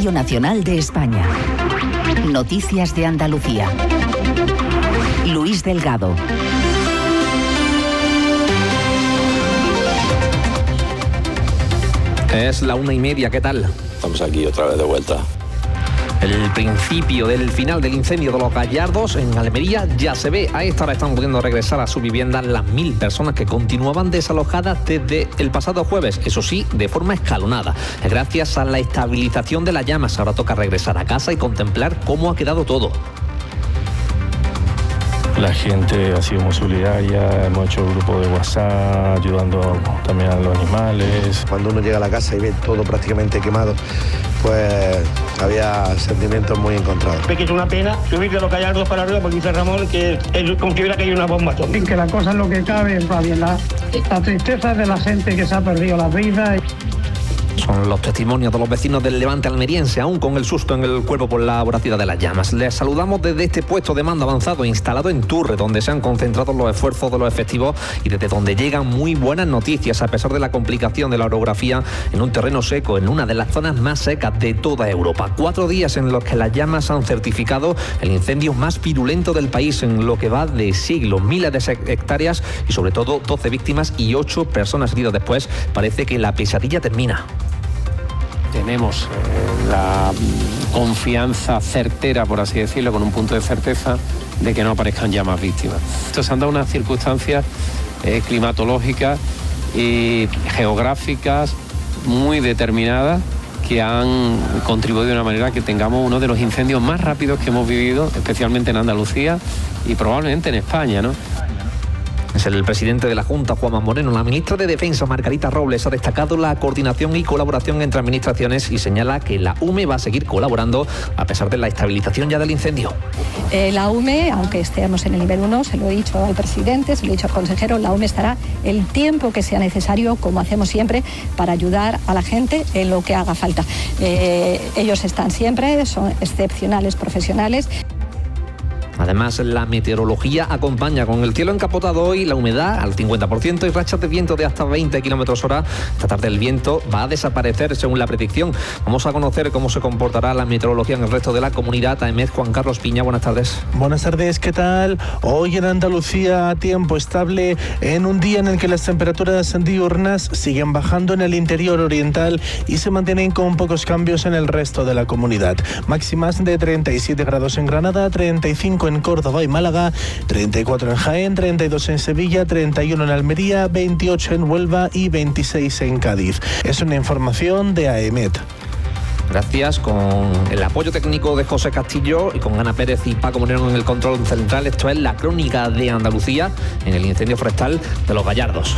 Radio Nacional de España. Noticias de Andalucía. Luis Delgado. Es la 1:30, ¿qué tal? Estamos aquí otra vez de vuelta. El principio del final del incendio de Los Gallardos en Almería ya se ve. A esta hora están pudiendo regresar a su vivienda las 1000 personas que continuaban desalojadas desde el pasado jueves, eso sí, de forma escalonada. Gracias a la estabilización de las llamas, ahora toca regresar a casa y contemplar cómo ha quedado todo. La gente ha sido muy solidaria, hemos hecho grupos de WhatsApp ayudando también a los animales. Cuando uno llega a la casa y ve todo prácticamente quemado, pues había sentimientos muy encontrados. Es que es una pena subir de Los Gallardos para arriba porque dice Ramón que es como si hubiera caído una bomba. En que la cosa es lo que cabe, va bien. La tristeza de la gente que se ha perdido la vida. Son los testimonios de los vecinos del Levante almeriense, aún con el susto en el cuerpo por la voracidad de las llamas. Les saludamos desde este puesto de mando avanzado instalado en Turre, donde se han concentrado los esfuerzos de los efectivos y desde donde llegan muy buenas noticias, a pesar de la complicación de la orografía en un terreno seco, en una de las zonas más secas de toda Europa. 4 días en los que las llamas han certificado el incendio más virulento del país en lo que va de siglo. Miles de hectáreas y sobre todo 12 víctimas y 8 personas heridas después. Parece que la pesadilla termina. Tenemos la confianza certera, por así decirlo, con un punto de certeza de que no aparezcan ya más víctimas. Esto se han dado unas circunstancias climatológicas y geográficas muy determinadas que han contribuido de una manera que tengamos uno de los incendios más rápidos que hemos vivido, especialmente en Andalucía y probablemente en España, ¿no? Es el presidente de la Junta, Juanma Moreno. La ministra de Defensa, Margarita Robles, ha destacado la coordinación y colaboración entre administraciones y señala que la UME va a seguir colaborando a pesar de la estabilización ya del incendio. La UME, aunque estemos en el nivel 1, se lo he dicho al presidente, se lo he dicho al consejero, la UME estará el tiempo que sea necesario, como hacemos siempre, para ayudar a la gente en lo que haga falta. Ellos están siempre, son excepcionales profesionales. Además, la meteorología acompaña con el cielo encapotado hoy, la humedad al 50% y rachas de viento de hasta 20 km/h. Esta tarde el viento va a desaparecer según la predicción. Vamos a conocer cómo se comportará la meteorología en el resto de la comunidad. AEMET, Juan Carlos Piña, buenas tardes. Buenas tardes, ¿qué tal? Hoy en Andalucía tiempo estable en un día en el que las temperaturas diurnas siguen bajando en el interior oriental y se mantienen con pocos cambios en el resto de la comunidad. Máximas de 37 grados en Granada, 35 en Córdoba y Málaga, 34 en Jaén, 32 en Sevilla, 31 en Almería, 28 en Huelva y 26 en Cádiz. Es una información de AEMET. Gracias, con el apoyo técnico de José Castillo y con Ana Pérez y Paco Moreno en el control central. Esto es la crónica de Andalucía en el incendio forestal de Los Gallardos.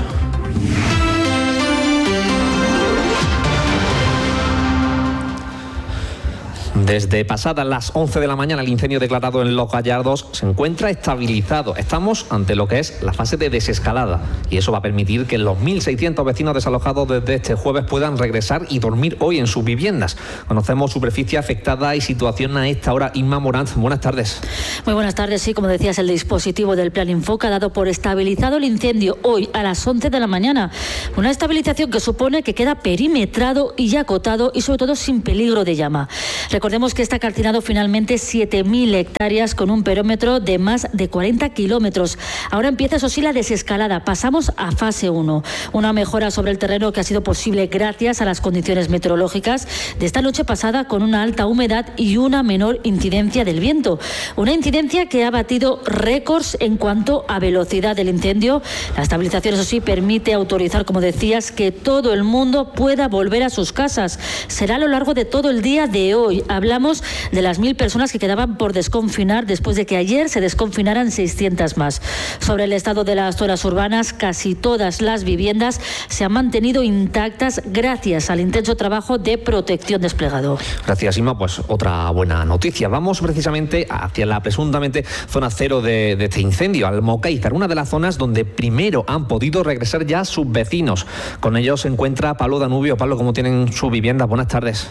Desde pasadas las 11 de la mañana el incendio declarado en Los Gallardos se encuentra estabilizado. Estamos ante lo que es la fase de desescalada y eso va a permitir que los 1.600 vecinos desalojados desde este jueves puedan regresar y dormir hoy en sus viviendas. Conocemos superficie afectada y situación a esta hora. Inma Morant, buenas tardes. Muy buenas tardes. Sí, como decías, el dispositivo del Plan Infoca ha dado por estabilizado el incendio hoy a las 11 de la mañana. Una estabilización que supone que queda perimetrado y acotado y sobre todo sin peligro de llama. Recordemos que está calcinado finalmente 7.000 hectáreas con un perímetro de más de 40 kilómetros. Ahora empieza, eso sí, la desescalada. Pasamos a fase 1. Una mejora sobre el terreno que ha sido posible gracias a las condiciones meteorológicas de esta noche pasada, con una alta humedad y una menor incidencia del viento. Una incidencia que ha batido récords en cuanto a velocidad del incendio. La estabilización, eso sí, permite autorizar, como decías, que todo el mundo pueda volver a sus casas. Será a lo largo de todo el día de hoy. Hablamos de las 1.000 personas que quedaban por desconfinar después de que ayer se desconfinaran 600 más. Sobre el estado de las zonas urbanas, casi todas las viviendas se han mantenido intactas gracias al intenso trabajo de protección desplegado. Gracias, Inma. Pues otra buena noticia. Vamos precisamente hacia la presuntamente zona cero de este incendio, Almocáizar, una de las zonas donde primero han podido regresar ya sus vecinos. Con ellos se encuentra Pablo Danubio. Pablo, ¿cómo tienen su vivienda? Buenas tardes.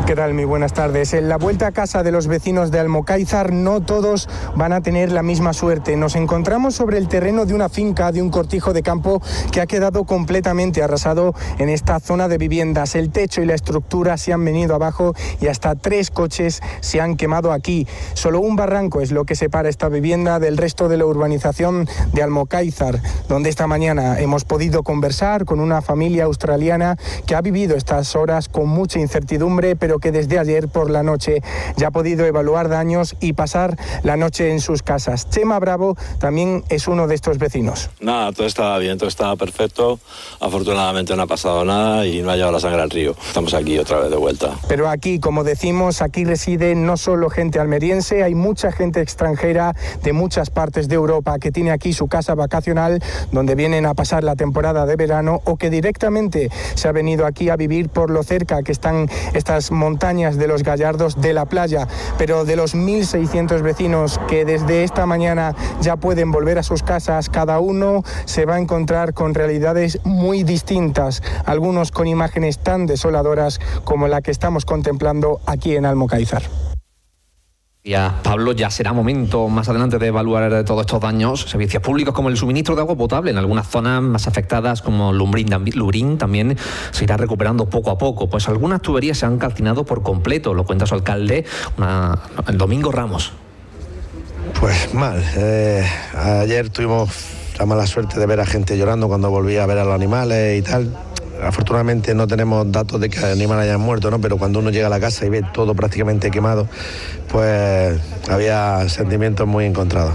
¿Qué tal? Muy buenas tardes. En la vuelta a casa de los vecinos de Almocáizar no todos van a tener la misma suerte. Nos encontramos sobre el terreno de una finca, de un cortijo de campo que ha quedado completamente arrasado en esta zona de viviendas. El techo y la estructura se han venido abajo y hasta 3 coches se han quemado aquí. Solo un barranco es lo que separa esta vivienda del resto de la urbanización de Almocáizar, donde esta mañana hemos podido conversar con una familia australiana que ha vivido estas horas con mucha incertidumbre, pero que desde ayer por la noche ya ha podido evaluar daños y pasar la noche en sus casas. Chema Bravo también es uno de estos vecinos. Nada, todo estaba bien, todo estaba perfecto. Afortunadamente no ha pasado nada y no ha llevado la sangre al río. Estamos aquí otra vez de vuelta. Pero aquí, como decimos, aquí reside no solo gente almeriense, hay mucha gente extranjera de muchas partes de Europa que tiene aquí su casa vacacional donde vienen a pasar la temporada de verano o que directamente se ha venido aquí a vivir por lo cerca que están estas montañas de los Gallardos de la playa. Pero de los 1.600 vecinos que desde esta mañana ya pueden volver a sus casas, cada uno se va a encontrar con realidades muy distintas, algunos con imágenes tan desoladoras como la que estamos contemplando aquí en Almocáizar. Pablo, ya será momento más adelante de evaluar todos estos daños. Servicios públicos como el suministro de agua potable en algunas zonas más afectadas como Lurín también se irá recuperando poco a poco. Pues algunas tuberías se han calcinado por completo, lo cuenta su alcalde, el Domingo Ramos. Pues mal. Ayer tuvimos la mala suerte de ver a gente llorando cuando volvía a ver a los animales y tal. Afortunadamente no tenemos datos de que animales hayan muerto, ¿no? Pero cuando uno llega a la casa y ve todo prácticamente quemado, pues había sentimientos muy encontrados.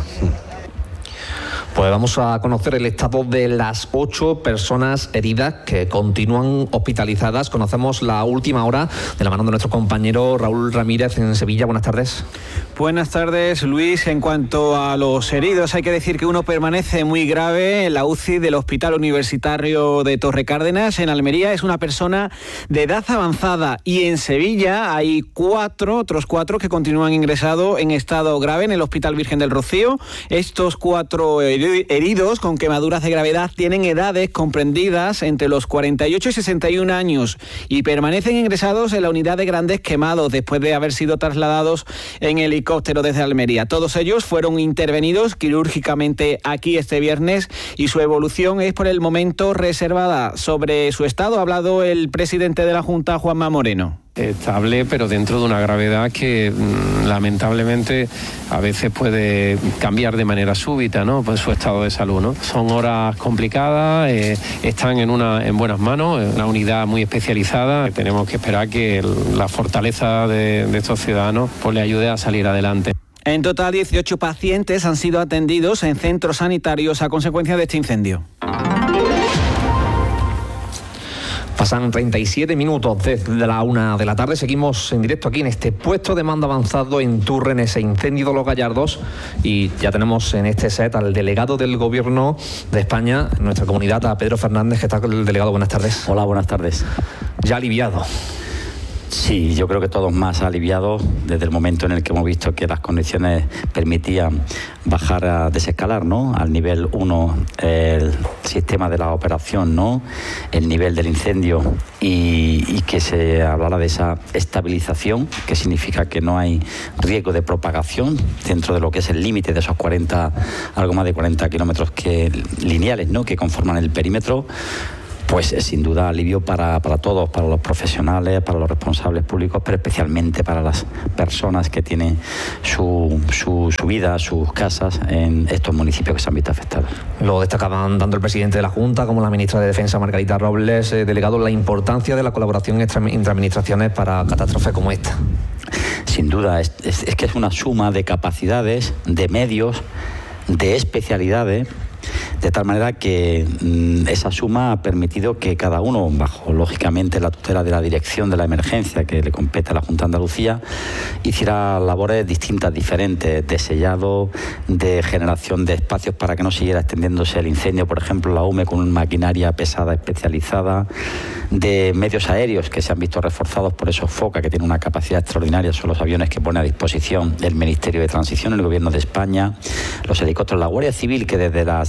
Pues vamos a conocer el estado de las 8 personas heridas que continúan hospitalizadas. Conocemos la última hora de la mano de nuestro compañero Raúl Ramírez en Sevilla. Buenas tardes. Buenas tardes, Luis. En cuanto a los heridos, hay que decir que uno permanece muy grave en la UCI del Hospital Universitario de Torrecárdenas. En Almería es una persona de edad avanzada y en Sevilla hay otros cuatro que continúan ingresados en estado grave en el Hospital Virgen del Rocío. Estos 4 heridos con quemaduras de gravedad tienen edades comprendidas entre los 48 y 61 años y permanecen ingresados en la unidad de grandes quemados después de haber sido trasladados en helicóptero desde Almería. Todos ellos fueron intervenidos quirúrgicamente aquí este viernes y su evolución es por el momento reservada. Sobre su estado ha hablado el presidente de la Junta, Juanma Moreno. Estable, pero dentro de una gravedad que lamentablemente a veces puede cambiar de manera súbita, ¿no? Pues su estado de salud, ¿no? Son horas complicadas, están en buenas manos, una unidad muy especializada. Tenemos que esperar que la fortaleza de estos ciudadanos pues le ayude a salir adelante. En total, 18 pacientes han sido atendidos en centros sanitarios a consecuencia de este incendio. Pasan 37 minutos desde la 1 de la tarde. Seguimos en directo aquí en este puesto de mando avanzado en Turre, en ese incendio de los Gallardos. Y ya tenemos en este set al delegado del Gobierno de España en nuestra comunidad, a Pedro Fernández. ¿Qué tal, el delegado? Buenas tardes. Hola, buenas tardes. ¿Ya aliviado? Sí, yo creo que todos más aliviados desde el momento en el que hemos visto que las condiciones permitían bajar a desescalar, ¿no? Al nivel 1 el sistema de la operación, ¿no? El nivel del incendio y que se hablara de esa estabilización, que significa que no hay riesgo de propagación dentro de lo que es el límite de esos algo más de 40 kilómetros lineales, ¿no? Que conforman el perímetro. Pues sin duda alivio para todos, para los profesionales, para los responsables públicos, pero especialmente para las personas que tienen su vida, sus casas en estos municipios que se han visto afectados. Lo destacaban tanto el presidente de la Junta como la ministra de Defensa, Margarita Robles, delegado, la importancia de la colaboración entre administraciones para catástrofes como esta. Sin duda, es que es una suma de capacidades, de medios, de especialidades, de tal manera que esa suma ha permitido que cada uno, bajo lógicamente la tutela de la dirección de la emergencia que le compete a la Junta de Andalucía, hiciera labores distintas, diferentes, de sellado, de generación de espacios para que no siguiera extendiéndose el incendio, por ejemplo la UME con maquinaria pesada especializada, de medios aéreos que se han visto reforzados por esos FOCA que tienen una capacidad extraordinaria, son los aviones que pone a disposición el Ministerio de Transición, el Gobierno de España, los helicópteros, la Guardia Civil que desde las 16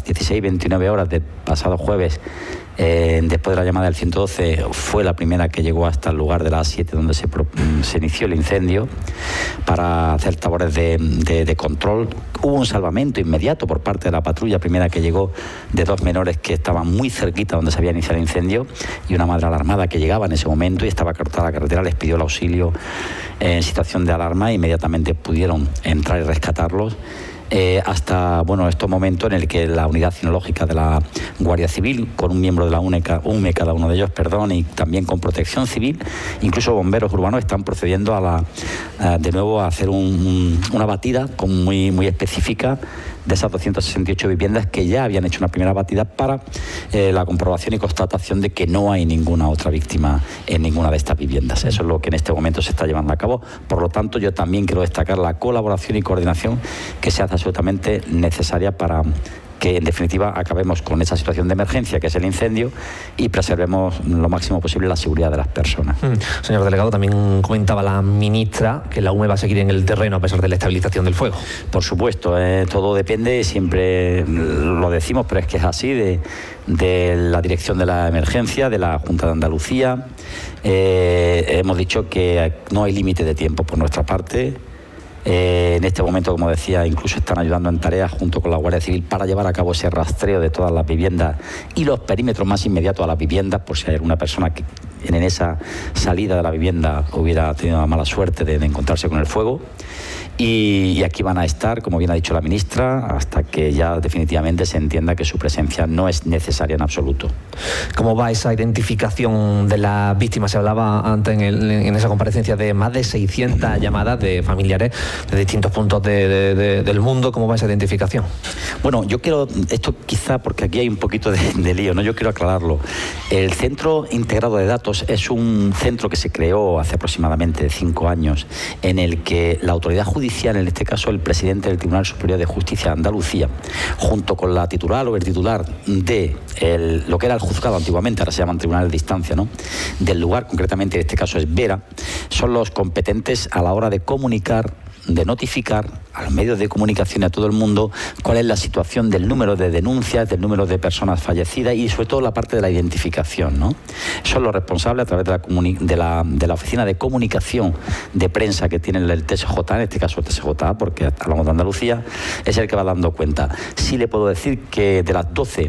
29 horas del pasado jueves, después de la llamada del 112, fue la primera que llegó hasta el lugar de las 7 donde se inició el incendio para hacer labores de control. Hubo un salvamento inmediato por parte de la patrulla primera que llegó de 2 menores que estaban muy cerquita donde se había iniciado el incendio, y una madre alarmada que llegaba en ese momento y estaba cortada la carretera les pidió el auxilio en situación de alarma e inmediatamente pudieron entrar y rescatarlos. Hasta estos momentos en el que la unidad cinológica de la Guardia Civil, con un miembro de la UME cada uno de ellos, y también con Protección Civil, incluso bomberos urbanos, están procediendo de nuevo a hacer una batida muy, muy específica de esas 268 viviendas que ya habían hecho una primera batida para la comprobación y constatación de que no hay ninguna otra víctima en ninguna de estas viviendas. Eso es lo que en este momento se está llevando a cabo. Por lo tanto, yo también quiero destacar la colaboración y coordinación que se hace absolutamente necesaria para que en definitiva acabemos con esa situación de emergencia que es el incendio y preservemos lo máximo posible la seguridad de las personas. Señor delegado, también comentaba la ministra que la UME va a seguir en el terreno a pesar de la estabilización del fuego. Por supuesto, todo depende, siempre lo decimos, pero es que es así, de la dirección de la emergencia, de la Junta de Andalucía. Hemos dicho que no hay límite de tiempo por nuestra parte. En este momento, como decía, incluso están ayudando en tareas junto con la Guardia Civil para llevar a cabo ese rastreo de todas las viviendas y los perímetros más inmediatos a las viviendas, por si hay alguna persona que en esa salida de la vivienda hubiera tenido la mala suerte de encontrarse con el fuego. Y aquí van a estar, como bien ha dicho la ministra, hasta que ya definitivamente se entienda que su presencia no es necesaria en absoluto. ¿Cómo va esa identificación de las víctimas? Se hablaba antes en esa comparecencia de más de 600 llamadas de familiares de distintos puntos del mundo. ¿Cómo va esa identificación? Bueno, yo quiero, esto quizá porque aquí hay un poquito de lío, ¿no? Yo quiero aclararlo. El Centro Integrado de Datos es un centro que se creó hace aproximadamente 5 años, en el que la autoridad judicial, en este caso el presidente del Tribunal Superior de Justicia de Andalucía, junto con la titular o el titular de lo que era el juzgado antiguamente, ahora se llaman tribunales de instancia, ¿no?, del lugar, concretamente en este caso es Vera, son los competentes a la hora de comunicar, de notificar a los medios de comunicación y a todo el mundo cuál es la situación del número de denuncias, del número de personas fallecidas y sobre todo la parte de la identificación, ¿no? Son los responsables a través de la oficina de comunicación de prensa que tiene el TSJ, en este caso el TSJA, porque hablamos de Andalucía, es el que va dando cuenta. Sí le puedo decir que de las 12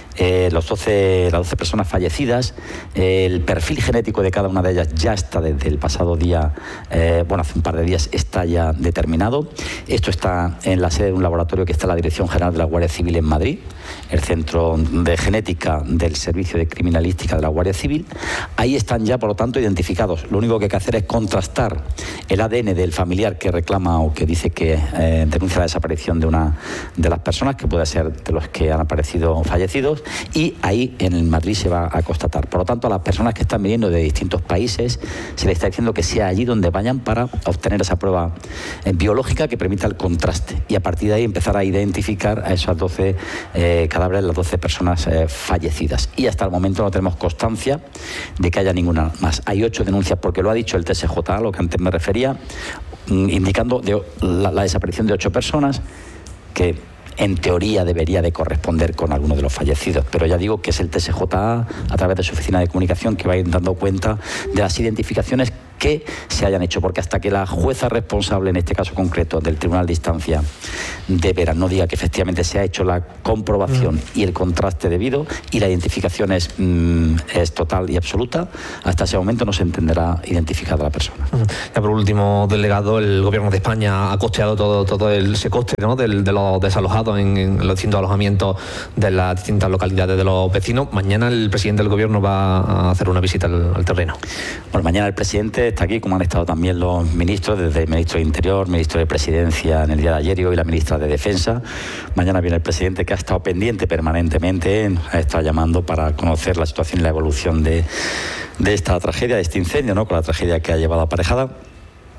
personas fallecidas, el perfil genético de cada una de ellas ya está desde el pasado día, hace un par de días está ya determinado. Esto está en la sede de un laboratorio que está en la Dirección General de la Guardia Civil en Madrid, el Centro de Genética del Servicio de Criminalística de la Guardia Civil. Ahí están ya, por lo tanto, identificados. Lo único que hay que hacer es contrastar el ADN del familiar que reclama o que dice que denuncia la desaparición de una de las personas, que puede ser de los que han aparecido fallecidos, y ahí en Madrid se va a constatar. Por lo tanto, a las personas que están viniendo de distintos países se les está diciendo que sea allí donde vayan para obtener esa prueba biológica que permita el contraste, y a partir de ahí empezar a identificar a esas 12 cadáveres, las 12 personas fallecidas. Y hasta el momento no tenemos constancia de que haya ninguna más. Hay 8 denuncias, porque lo ha dicho el TSJ, lo que antes me refería, indicando la desaparición de 8 personas que en teoría debería de corresponder con alguno de los fallecidos, pero ya digo que es el TSJA, a través de su oficina de comunicación, que va a ir dando cuenta de las identificaciones que se hayan hecho, porque hasta que la jueza responsable, en este caso concreto del Tribunal de Instancia de Vera, no diga que efectivamente se ha hecho la comprobación y el contraste debido y la identificación es total y absoluta, hasta ese momento no se entenderá identificada la persona. Ya por último, delegado, el Gobierno de España ha costeado todo ese coste, ¿no?, de los desalojados en los distintos alojamientos de las distintas localidades de los vecinos. Mañana el presidente del Gobierno va a hacer una visita al terreno. Bueno, mañana el presidente está aquí, como han estado también los ministros, desde el ministro de Interior, ministro de Presidencia en el día de ayer y hoy la ministra de Defensa. Mañana viene el presidente, que ha estado pendiente permanentemente, ha estado llamando para conocer la situación y la evolución de esta tragedia, de este incendio, ¿no?, con la tragedia que ha llevado aparejada.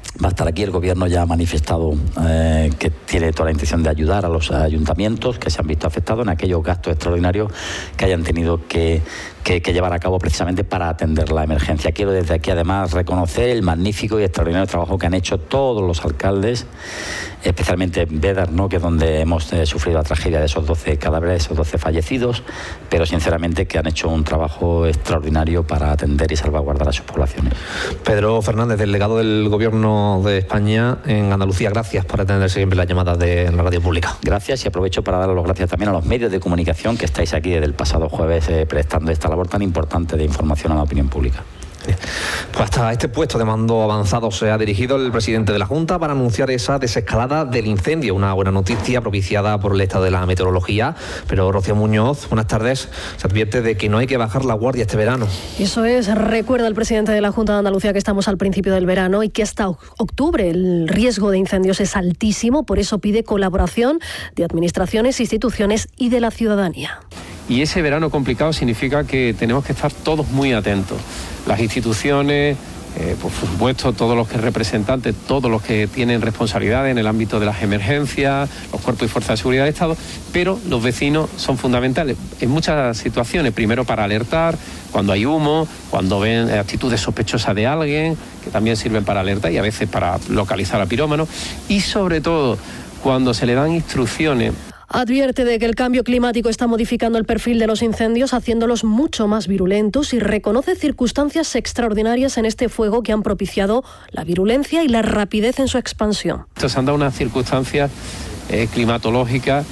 va a estar aquí. El Gobierno ya ha manifestado que tiene toda la intención de ayudar a los ayuntamientos que se han visto afectados en aquellos gastos extraordinarios que hayan tenido que llevar a cabo precisamente para atender la emergencia. Quiero desde aquí además reconocer el magnífico y extraordinario trabajo que han hecho todos los alcaldes, especialmente en Bédar, ¿no?, que es donde hemos sufrido la tragedia de esos 12 cadáveres, esos 12 fallecidos, pero sinceramente que han hecho un trabajo extraordinario para atender y salvaguardar a sus poblaciones. Pedro Fernández, delegado del Gobierno de España en Andalucía, gracias por atender siempre las llamadas de la radio pública. Gracias, y aprovecho para daros las gracias también a los medios de comunicación que estáis aquí desde el pasado jueves prestando esta labor tan importante de información a la opinión pública. Pues hasta este puesto de mando avanzado se ha dirigido el presidente de la Junta para anunciar esa desescalada del incendio, una buena noticia propiciada por el estado de la meteorología. Pero Rocío Muñoz, buenas tardes, se advierte de que no hay que bajar la guardia este verano. Eso es, recuerda el presidente de la Junta de Andalucía que estamos al principio del verano y que hasta octubre el riesgo de incendios es altísimo, por eso pide colaboración de administraciones, instituciones y de la ciudadanía. Y ese verano complicado significa que tenemos que estar todos muy atentos. Las instituciones, por supuesto, todos los que representantes, todos los que tienen responsabilidad en el ámbito de las emergencias, los cuerpos y fuerzas de seguridad del Estado, pero los vecinos son fundamentales en muchas situaciones. Primero para alertar, cuando hay humo, cuando ven actitudes sospechosas de alguien, que también sirven para alertar y a veces para localizar a pirómanos. Y sobre todo, cuando se le dan instrucciones. Advierte de que el cambio climático está modificando el perfil de los incendios, haciéndolos mucho más virulentos, y reconoce circunstancias extraordinarias en este fuego que han propiciado la virulencia y la rapidez en su expansión. Se han dado unas circunstancias climatológicas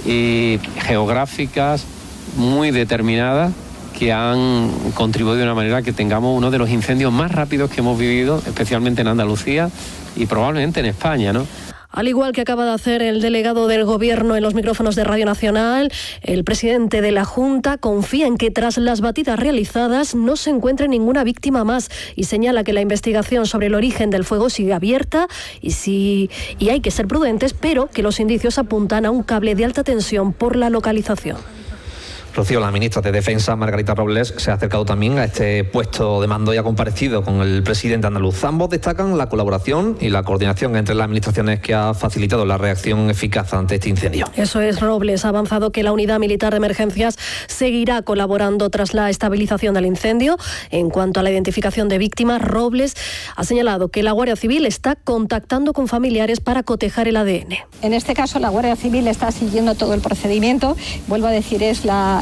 y geográficas muy determinadas que han contribuido de una manera que tengamos uno de los incendios más rápidos que hemos vivido, especialmente en Andalucía y probablemente en España, ¿no? Al igual que acaba de hacer el delegado del Gobierno en los micrófonos de Radio Nacional, el presidente de la Junta confía en que tras las batidas realizadas no se encuentre ninguna víctima más y señala que la investigación sobre el origen del fuego sigue abierta y hay que ser prudentes, pero que los indicios apuntan a un cable de alta tensión por la localización. Rocío, la ministra de Defensa, Margarita Robles, se ha acercado también a este puesto de mando y ha comparecido con el presidente andaluz. Ambos destacan la colaboración y la coordinación entre las administraciones que ha facilitado la reacción eficaz ante este incendio. Eso es, Robles ha avanzado que la Unidad Militar de Emergencias seguirá colaborando tras la estabilización del incendio. En cuanto a la identificación de víctimas, Robles ha señalado que la Guardia Civil está contactando con familiares para cotejar el ADN. En este caso, la Guardia Civil está siguiendo todo el procedimiento. Vuelvo a decir, es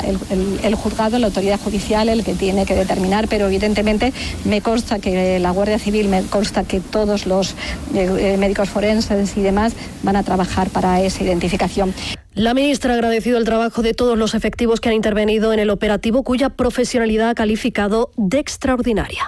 el juzgado, la autoridad judicial, el que tiene que determinar, pero evidentemente me consta que la Guardia Civil, me consta que todos los médicos forenses y demás van a trabajar para esa identificación. La ministra ha agradecido el trabajo de todos los efectivos que han intervenido en el operativo, cuya profesionalidad ha calificado de extraordinaria.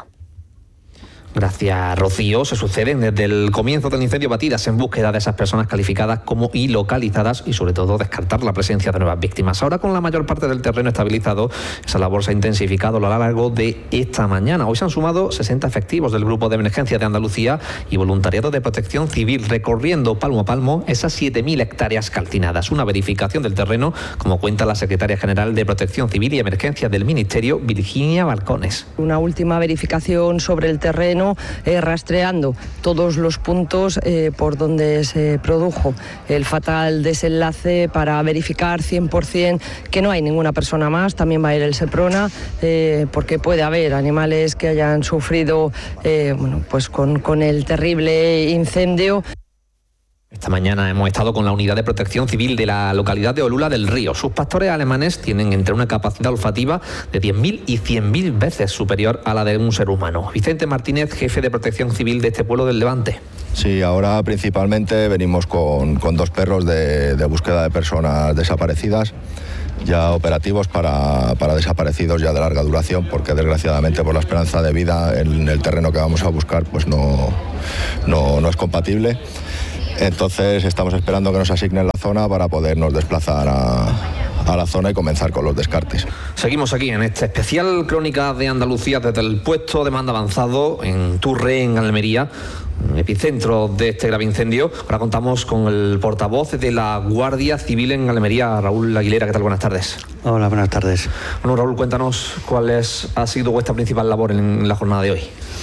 Gracias, Rocío. Se suceden desde el comienzo del incendio batidas en búsqueda de esas personas calificadas como ilocalizadas y sobre todo descartar la presencia de nuevas víctimas. Ahora, con la mayor parte del terreno estabilizado, esa labor se ha intensificado a lo largo de esta mañana. Hoy se han sumado 60 efectivos del Grupo de Emergencia de Andalucía y voluntariado de Protección Civil recorriendo palmo a palmo esas 7.000 hectáreas calcinadas. Una verificación del terreno, como cuenta la secretaria general de Protección Civil y Emergencia del Ministerio, Virginia Balcones. Una última verificación sobre el terreno, rastreando todos los puntos por donde se produjo el fatal desenlace para verificar 100% que no hay ninguna persona más. También va a ir el Seprona porque puede haber animales que hayan sufrido pues con el terrible incendio. Esta mañana hemos estado con la Unidad de Protección Civil de la localidad de Olula del Río. Sus pastores alemanes tienen entre una capacidad olfativa de 10.000 y 100.000 veces superior a la de un ser humano. Vicente Martínez, jefe de Protección Civil de este pueblo del Levante. Sí, ahora principalmente venimos con 2 perros de búsqueda de personas desaparecidas, ya operativos para desaparecidos ya de larga duración, porque desgraciadamente por la esperanza de vida en el terreno que vamos a buscar pues no es compatible. Entonces estamos esperando que nos asignen la zona para podernos desplazar a la zona y comenzar con los descartes. Seguimos aquí en este especial Crónica de Andalucía desde el puesto de mando avanzado en Turre, en Almería, epicentro de este grave incendio. Ahora contamos con el portavoz de la Guardia Civil en Almería, Raúl Aguilera. ¿Qué tal? Buenas tardes. Hola, buenas tardes. Bueno, Raúl, cuéntanos cuál ha sido vuestra principal labor en la jornada de hoy.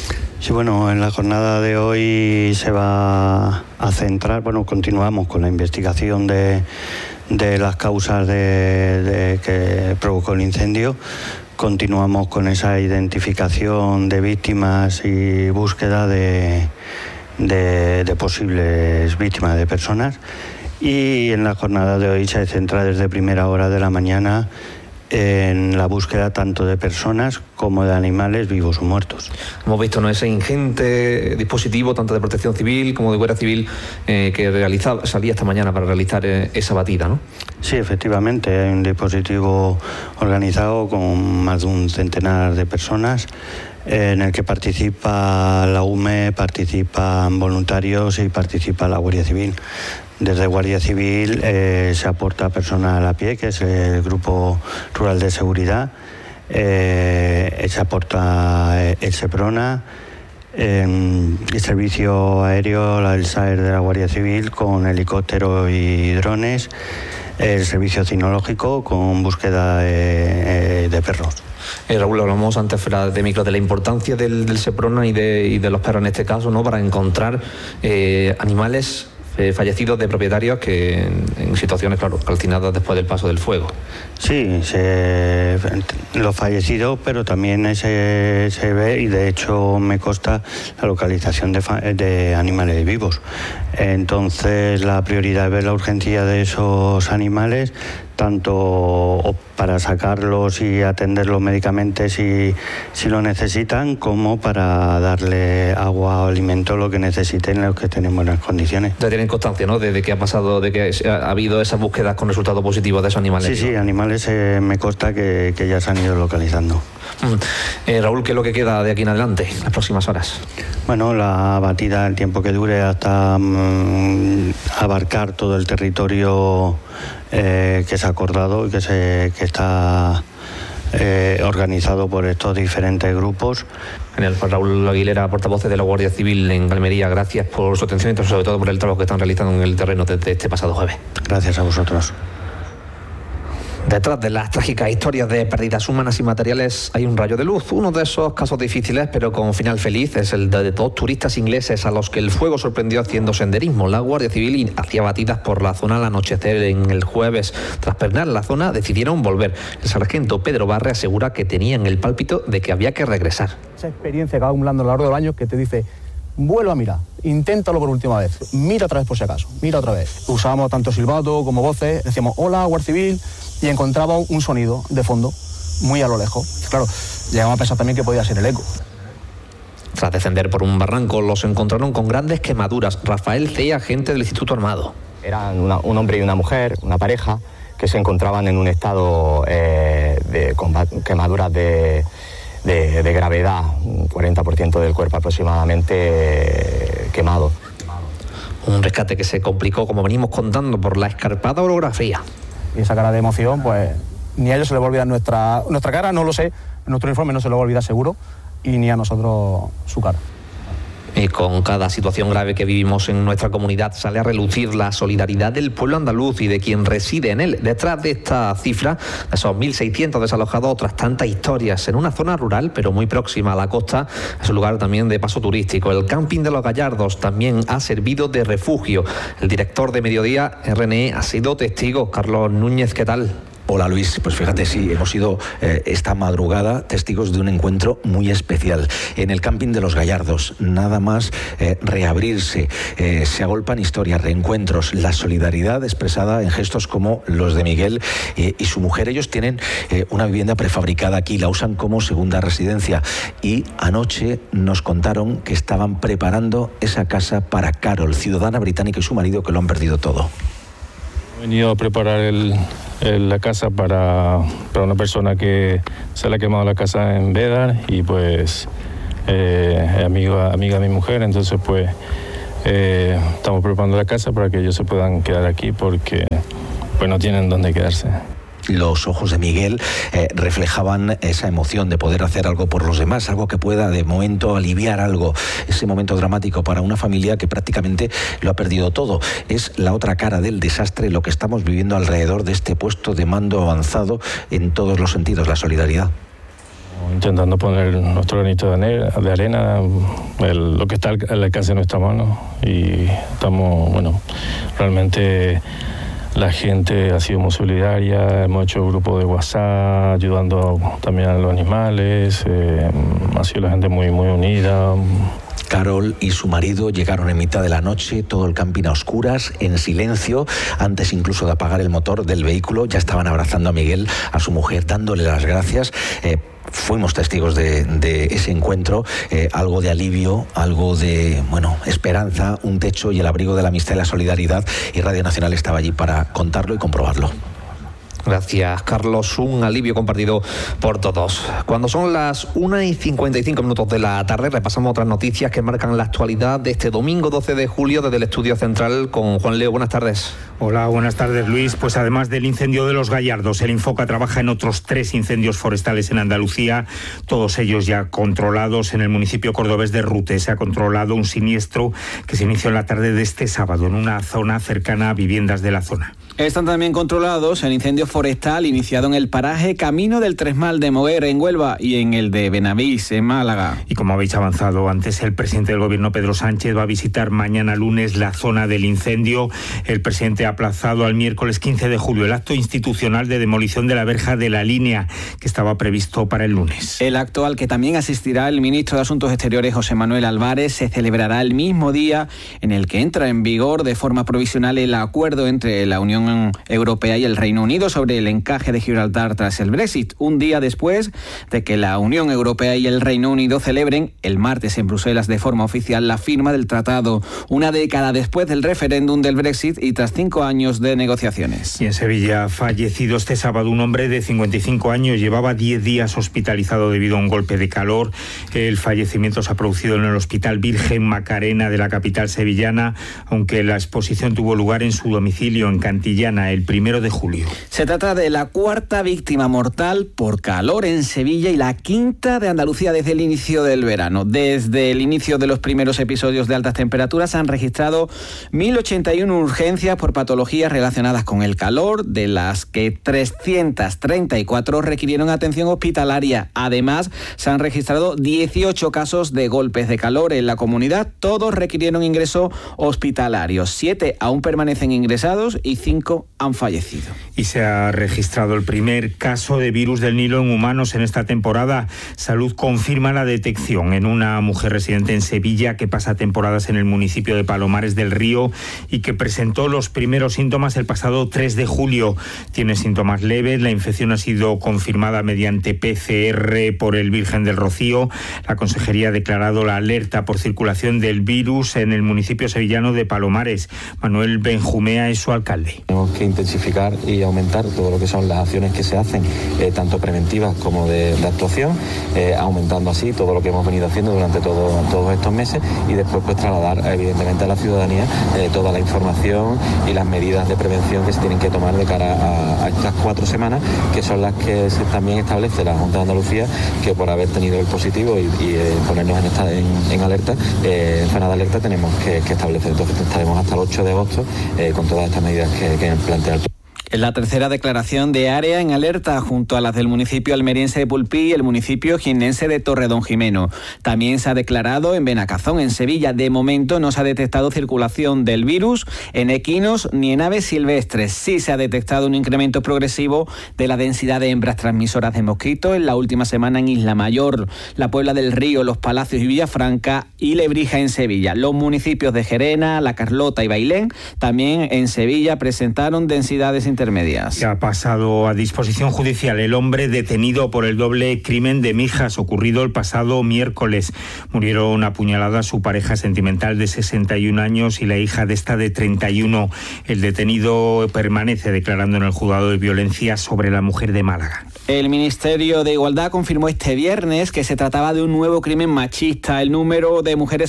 Sí, bueno, en la jornada de hoy se va a centrar, continuamos con la investigación de las causas que provocó el incendio. Continuamos con esa identificación de víctimas y búsqueda de posibles víctimas de personas. Y en la jornada de hoy se centra desde primera hora de la mañana en la búsqueda tanto de personas como de animales vivos o muertos. Hemos visto ese ingente dispositivo tanto de protección civil como de Guardia Civil que salía esta mañana para realizar esa batida, ¿no? Sí, efectivamente, hay un dispositivo organizado con más de un centenar de personas en el que participa la UME, participan voluntarios y participa la Guardia Civil. Desde Guardia Civil se aporta personal a pie, que es el Grupo Rural de Seguridad, se aporta el SEPRONA, el servicio aéreo, el SAER de la Guardia Civil con helicópteros y drones, el servicio cinológico con búsqueda de perros. Raúl, hablamos antes fuera de micro de la importancia del SEPRONA y de los perros en este caso, ¿no?, para encontrar animales fallecidos de propietarios que en situaciones, claro, calcinadas después del paso del fuego. Sí, los fallecidos, pero también se ve, y de hecho me consta la localización de animales vivos. Entonces la prioridad es ver la urgencia de esos animales, tanto para sacarlos y atenderlos médicamente si lo necesitan, como para darle agua o alimento, lo que necesiten, los que tenemos en las condiciones. Ya tienen constancia, ¿no?, de que ha pasado, de que ha habido esas búsquedas con resultados positivos de esos animales. Sí, animales me consta que ya se han ido localizando. Raúl, ¿qué es lo que queda de aquí en adelante, las próximas horas? Bueno, la batida, el tiempo que dure hasta abarcar todo el territorio que se ha acordado y que está organizado por estos diferentes grupos. Genial, pues Raúl Aguilera, portavoz de la Guardia Civil en Almería, gracias por su atención y sobre todo por el trabajo que están realizando en el terreno desde este pasado jueves. Gracias a vosotros. Detrás de las trágicas historias de pérdidas humanas y materiales hay un rayo de luz. Uno de esos casos difíciles, pero con final feliz, es el de dos turistas ingleses a los que el fuego sorprendió haciendo senderismo. La Guardia Civil hacía batidas por la zona al anochecer en el jueves. Tras pernar la zona, decidieron volver. El sargento Pedro Barre asegura que tenían el pálpito de que había que regresar. Esa experiencia que va acumulando a lo largo del año, que te dice: vuelve a mirar, inténtalo por última vez, mira otra vez por si acaso, mira otra vez. Usábamos tanto silbato como voces, decíamos hola, Guardia Civil, y encontrábamos un sonido de fondo, muy a lo lejos. Claro, llegamos a pensar también que podía ser el eco. Tras descender por un barranco, los encontraron con grandes quemaduras. Rafael C., agente del Instituto Armado. Eran un hombre y una mujer, una pareja, que se encontraban en un estado con quemaduras de gravedad, un 40% del cuerpo aproximadamente quemado. Un rescate que se complicó, como venimos contando, por la escarpada orografía. Y esa cara de emoción, pues ni a ellos se les va a olvidar nuestra cara, no lo sé, nuestro uniforme no se lo va a olvidar seguro, y ni a nosotros su cara. Y con cada situación grave que vivimos en nuestra comunidad sale a relucir la solidaridad del pueblo andaluz y de quien reside en él. Detrás de esta cifra, de esos 1.600 desalojados, otras tantas historias en una zona rural pero muy próxima a la costa. Es un lugar también de paso turístico. El camping de los Gallardos también ha servido de refugio. El director de Mediodía RNE ha sido testigo. Carlos Núñez, ¿qué tal? Hola Luis, pues fíjate, sí, hemos sido esta madrugada testigos de un encuentro muy especial en el camping de los Gallardos. Nada más reabrirse, se agolpan historias, reencuentros, la solidaridad expresada en gestos como los de Miguel y su mujer. Ellos tienen una vivienda prefabricada aquí, la usan como segunda residencia, y anoche nos contaron que estaban preparando esa casa para Carol, ciudadana británica, y su marido, que lo han perdido todo. He venido a preparar la casa para una persona que se le ha quemado la casa en Bédar, y pues amiga de mi mujer. Entonces pues estamos preparando la casa para que ellos se puedan quedar aquí, porque pues no tienen dónde quedarse. Los ojos de Miguel reflejaban esa emoción de poder hacer algo por los demás, algo que pueda de momento aliviar algo, ese momento dramático para una familia que prácticamente lo ha perdido todo. Es la otra cara del desastre lo que estamos viviendo alrededor de este puesto de mando avanzado en todos los sentidos, la solidaridad. Intentando poner nuestro granito de arena, lo que está al alcance de nuestra mano, y estamos, realmente la gente ha sido muy solidaria, hemos hecho grupos de WhatsApp ayudando también a los animales, ha sido la gente muy, muy unida. Carol y su marido llegaron en mitad de la noche, todo el camping a oscuras, en silencio, antes incluso de apagar el motor del vehículo, ya estaban abrazando a Miguel, a su mujer, dándole las gracias. Fuimos testigos de ese encuentro, algo de alivio, algo de, esperanza, un techo y el abrigo de la amistad y la solidaridad, y Radio Nacional estaba allí para contarlo y comprobarlo. Gracias, Carlos. Un alivio compartido por todos. Cuando son las 1:55 de la tarde, repasamos otras noticias que marcan la actualidad de este domingo 12 de julio desde el Estudio Central con Juan Leo. Buenas tardes. Hola, buenas tardes, Luis. Pues además del incendio de los Gallardos, el Infoca trabaja en otros 3 incendios forestales en Andalucía, todos ellos ya controlados. En el municipio cordobés de Rute se ha controlado un siniestro que se inició en la tarde de este sábado en una zona cercana a viviendas de la zona. Están también controlados el incendio forestal iniciado en el paraje Camino del Tresmal de Moguer, en Huelva, y en el de Benavís, en Málaga. Y como habéis avanzado antes, el presidente del Gobierno, Pedro Sánchez, va a visitar mañana lunes la zona del incendio. El presidente ha aplazado al miércoles 15 de julio el acto institucional de demolición de la verja de la línea, que estaba previsto para el lunes. El acto, al que también asistirá el ministro de Asuntos Exteriores, José Manuel Álvarez, se celebrará el mismo día en el que entra en vigor de forma provisional el acuerdo entre la Unión Europea y el Reino Unido sobre el encaje de Gibraltar tras el Brexit, un día después de que la Unión Europea y el Reino Unido celebren el martes en Bruselas de forma oficial la firma del tratado, una década después del referéndum del Brexit y tras 5 años de negociaciones. Y en Sevilla ha fallecido este sábado un hombre de 55 años, llevaba 10 días hospitalizado debido a un golpe de calor. El fallecimiento se ha producido en el Hospital Virgen Macarena de la capital sevillana, aunque la exposición tuvo lugar en su domicilio en Cantillana el 1 de julio. Se trata de la 4ª víctima mortal por calor en Sevilla y la 5ª de Andalucía desde el inicio del verano. Desde el inicio de los primeros episodios de altas temperaturas se han registrado 1.081 urgencias por patologías relacionadas con el calor, de las que 334 requirieron atención hospitalaria. Además, se han registrado 18 casos de golpes de calor en la comunidad. Todos requirieron ingreso hospitalario. 7 aún permanecen ingresados y 5 han fallecido. Y se ha registrado el primer caso de virus del Nilo en humanos en esta temporada. Salud confirma la detección en una mujer residente en Sevilla que pasa temporadas en el municipio de Palomares del Río y que presentó los primeros síntomas el pasado 3 de julio. Tiene síntomas leves. La infección ha sido confirmada mediante PCR por el Virgen del Rocío. La Consejería ha declarado la alerta por circulación del virus en el municipio sevillano de Palomares. Manuel Benjumea es su alcalde. Tenemos que intensificar y aumentar todo lo que son las acciones que se hacen, tanto preventivas como de actuación, aumentando así todo lo que hemos venido haciendo durante todos estos meses, y después pues trasladar evidentemente a la ciudadanía toda la información y las medidas de prevención que se tienen que tomar de cara a estas 4 semanas, que son las que también establece la Junta de Andalucía, que por haber tenido el positivo y ponernos en alerta, en zona de alerta, tenemos que establecer. Entonces estaremos hasta el 8 de agosto con todas estas medidas que plantea el. Es la 3ª declaración de área en alerta junto a las del municipio almeriense de Pulpí y el municipio jiennense de Torredonjimeno. También se ha declarado en Benacazón, en Sevilla. De momento no se ha detectado circulación del virus en equinos ni en aves silvestres. Sí se ha detectado un incremento progresivo de la densidad de hembras transmisoras de mosquitos en la última semana en Isla Mayor, la Puebla del Río, Los Palacios y Villafranca y Lebrija en Sevilla. Los municipios de Gerena, La Carlota y Bailén también en Sevilla presentaron densidades intermedias. Se ha pasado a disposición judicial el hombre detenido por el doble crimen de Mijas ocurrido el pasado miércoles. Murieron apuñaladas su pareja sentimental de 61 años y la hija de esta de 31. El detenido permanece declarando en el juzgado de violencia sobre la mujer de Málaga. El Ministerio de Igualdad confirmó este viernes que se trataba de un nuevo crimen machista. El número de mujeres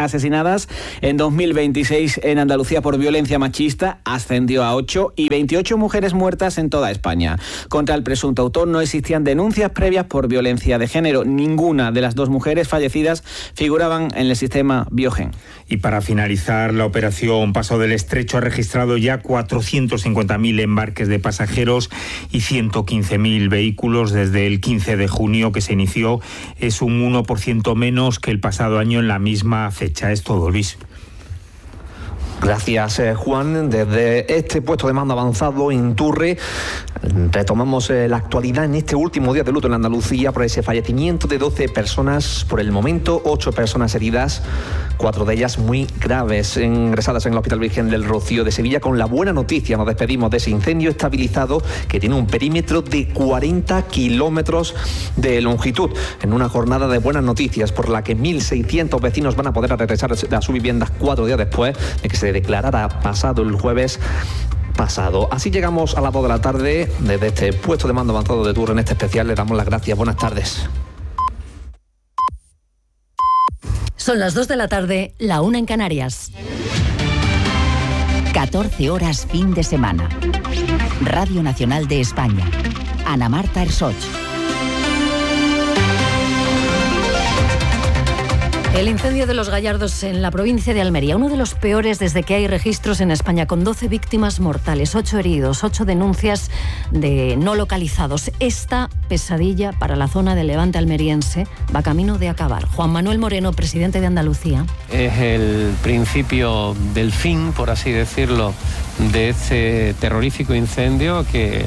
asesinadas en 2026 en Andalucía por violencia machista ascendió a 8 y 28 8 mujeres muertas en toda España. Contra el presunto autor no existían denuncias previas por violencia de género. Ninguna de las 2 mujeres fallecidas figuraban en el sistema Biogen. Y para finalizar, la operación Paso del Estrecho ha registrado ya 450.000 embarques de pasajeros y 115.000 vehículos desde el 15 de junio que se inició. Es un 1% menos que el pasado año en la misma fecha. Es todo, Luis. Gracias, Juan. Desde este puesto de mando avanzado en Turre retomamos la actualidad en este último día de luto en Andalucía por ese fallecimiento de 12 personas por el momento, 8 personas heridas, 4 de ellas muy graves, ingresadas en el Hospital Virgen del Rocío de Sevilla. Con la buena noticia nos despedimos de ese incendio estabilizado que tiene un perímetro de 40 kilómetros de longitud, en una jornada de buenas noticias por la que 1.600 vecinos van a poder regresar a sus viviendas 4 días después de que se declarara pasado el jueves pasado. Así llegamos a las 2 de la tarde. Desde este puesto de mando avanzado de Turre en este especial le damos las gracias. Buenas tardes. Son las 2 de la tarde, la 1 en Canarias. 14 horas fin de semana. Radio Nacional de España. Ana Marta Ersoch. El incendio de los Gallardos en la provincia de Almería, uno de los peores desde que hay registros en España, con 12 víctimas mortales, 8 heridos, 8 denuncias de no localizados. Esta pesadilla para la zona del Levante almeriense va camino de acabar. Juan Manuel Moreno, presidente de Andalucía. Es el principio del fin, por así decirlo, de este terrorífico incendio que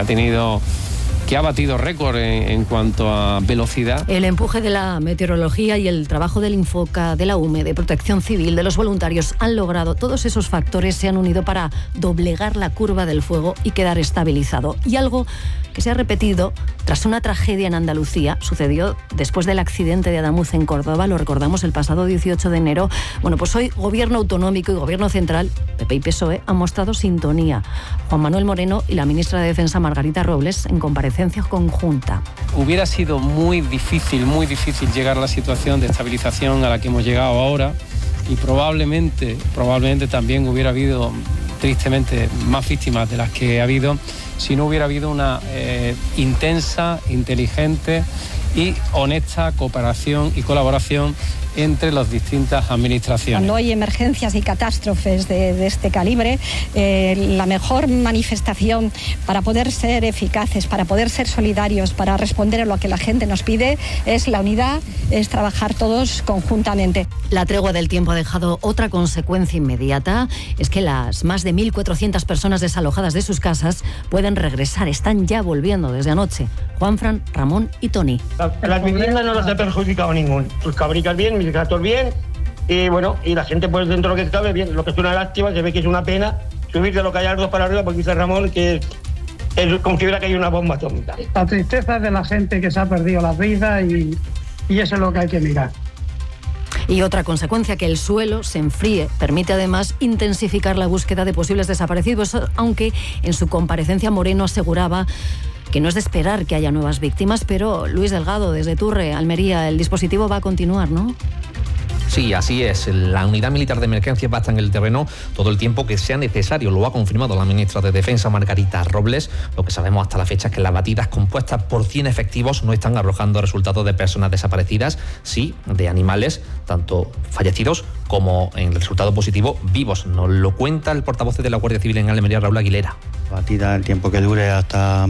ha batido récord en cuanto a velocidad. El empuje de la meteorología y el trabajo del Infoca, de la UME, de Protección Civil, de los voluntarios, han logrado, todos esos factores se han unido para doblegar la curva del fuego y quedar estabilizado. Y algo que se ha repetido tras una tragedia en Andalucía, sucedió después del accidente de Adamuz en Córdoba, lo recordamos el pasado 18 de enero. Bueno, pues hoy Gobierno autonómico y Gobierno central, PP y PSOE, han mostrado sintonía. Juan Manuel Moreno y la ministra de Defensa, Margarita Robles, en comparecencia conjunta. Hubiera sido muy difícil llegar a la situación de estabilización a la que hemos llegado ahora, y probablemente también hubiera habido, tristemente, más víctimas de las que ha habido si no hubiera habido una intensa, inteligente y honesta cooperación y colaboración entre las distintas administraciones. Cuando hay emergencias y catástrofes de este calibre, la mejor manifestación para poder ser eficaces, para poder ser solidarios, para responder a lo que la gente nos pide, es la unidad, es trabajar todos conjuntamente. La tregua del tiempo ha dejado otra consecuencia inmediata, es que las más de 1.400 personas desalojadas de sus casas pueden regresar, están ya volviendo desde anoche. Juanfran, Ramón y Tony. Las viviendas no las ha perjudicado ningún. Sus cabricas bien, mis gatos bien, y bueno, y la gente pues dentro de lo que cabe bien. Lo que es una lástima, se ve que es una pena subir de los Gallardos para arriba, porque dice Ramón que él considera que hay una bomba atómica. La tristeza de la gente que se ha perdido la vida y eso es lo que hay que mirar. Y otra consecuencia, que el suelo se enfríe, permite además intensificar la búsqueda de posibles desaparecidos, aunque en su comparecencia Moreno aseguraba que no es de esperar que haya nuevas víctimas, pero Luis Delgado, desde Turre, Almería, el dispositivo va a continuar, ¿no? Sí, así es. La unidad militar de emergencia va a estar en el terreno todo el tiempo que sea necesario. Lo ha confirmado la ministra de Defensa, Margarita Robles. Lo que sabemos hasta la fecha es que las batidas compuestas por 100 efectivos no están arrojando resultados de personas desaparecidas, sí de animales, tanto fallecidos como, en el resultado positivo, vivos. Nos lo cuenta el portavoz de la Guardia Civil en Almería, Raúl Aguilera. Batida el tiempo que dure hasta